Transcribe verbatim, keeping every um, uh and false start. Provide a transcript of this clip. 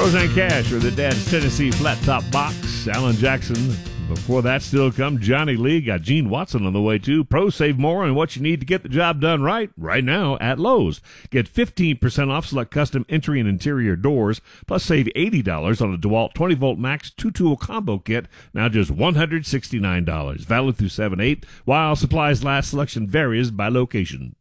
Dollars and Cash or the Dad's Tennessee Flat Top Box. Alan Jackson. Before that, still come Johnny Lee. Got Gene Watson on the way, too. Pros save more on what you need to get the job done right, right now at Lowe's. Get fifteen percent off select custom entry and interior doors, plus save eighty dollars on a DeWalt twenty volt max two-tool combo kit, now just one hundred sixty-nine dollars. Valid through seven eight, while supplies last. Selection varies by location.